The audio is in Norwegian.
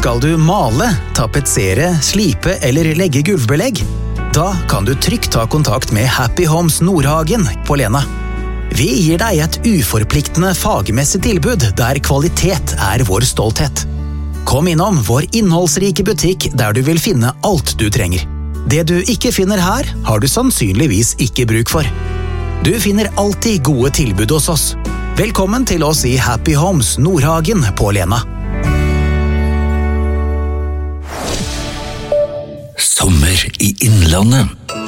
Skal du male, tapetsere, slipe eller legge gulvbelegg? Da kan du trygt ta kontakt med Happy Homes Nordhagen på Lena. Vi gir deg et uforpliktende fagmessig tilbud der kvalitet er vår stolthet. Kom innom vår innholdsrike butikk der du vil finne alt du trenger. Det du ikke finner her, har du sannsynligvis ikke bruk for. Du finner alltid gode tilbud hos oss. Velkommen til oss i Happy Homes Nordhagen på Lena. Sommer i Innlandet.